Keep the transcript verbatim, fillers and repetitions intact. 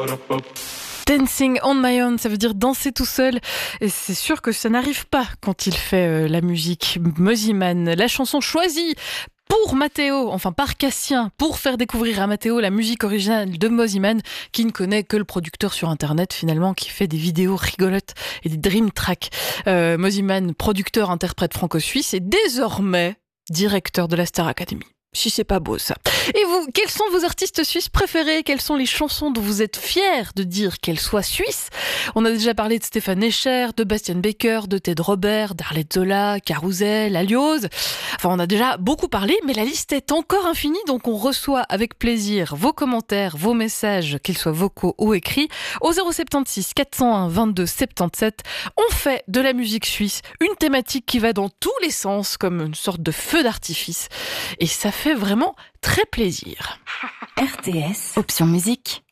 Dancing on my own, ça veut dire danser tout seul. Et c'est sûr que ça n'arrive pas quand il fait euh, la musique. Mosimann, la chanson choisie pour Matteo, enfin par Cassien, pour faire découvrir à Matteo la musique originale de Mosimann, qui ne connaît que le producteur sur internet finalement, qui fait des vidéos rigolotes et des dream tracks. Euh, Mosimann, producteur, interprète franco-suisse, et désormais directeur de la Star Academy. Si c'est pas beau ça. Et vous, quels sont vos artistes suisses préférés? Quelles sont les chansons dont vous êtes fiers de dire qu'elles soient suisses? On a déjà parlé de Stéphane Escher, de Bastian Becker, de Ted Robert, d'Arlette Zola, Carousel, Alioz. Enfin, on a déjà beaucoup parlé, mais la liste est encore infinie, donc on reçoit avec plaisir vos commentaires, vos messages, qu'ils soient vocaux ou écrits, au zéro sept six quatre zéro un vingt-deux soixante-dix-sept. On fait de la musique suisse une thématique qui va dans tous les sens, comme une sorte de feu d'artifice. Et ça fait vraiment très plaisir. R T S, option musique.